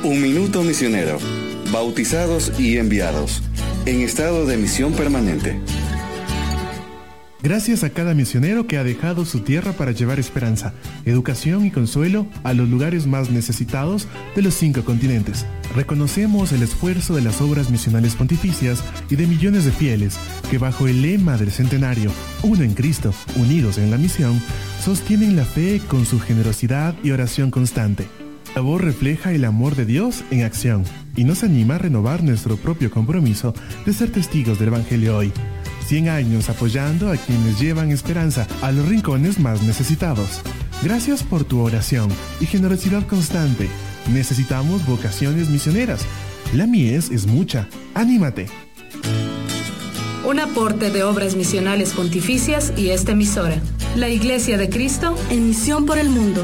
Un minuto misionero. Bautizados y enviados. En estado de misión permanente. Gracias a cada misionero que ha dejado su tierra para llevar esperanza, educación y consuelo a los lugares más necesitados de los 5 continentes. Reconocemos el esfuerzo de las obras misionales pontificias y de millones de fieles que bajo el lema del centenario, uno en Cristo, unidos en la misión, sostienen la fe con su generosidad y oración constante. La voz refleja el amor de Dios en acción y nos anima a renovar nuestro propio compromiso de ser testigos del Evangelio hoy. 100 años apoyando a quienes llevan esperanza a los rincones más necesitados. Gracias por tu oración y generosidad constante. Necesitamos vocaciones misioneras. La mies es mucha. ¡Anímate! Un aporte de Obras Misionales Pontificias y esta emisora. La Iglesia de Cristo en misión por el mundo.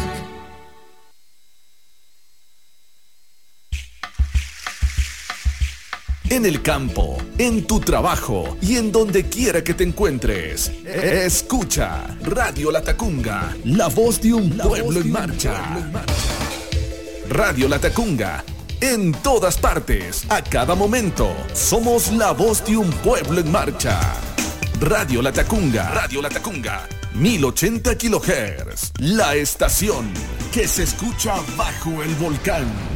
En el campo, en tu trabajo y en donde quiera que te encuentres. Escucha Radio Latacunga, la voz de un pueblo en marcha. Radio Latacunga, en todas partes, a cada momento. Somos la voz de un pueblo en marcha. Radio Latacunga, 1080 kHz. La estación que se escucha bajo el volcán.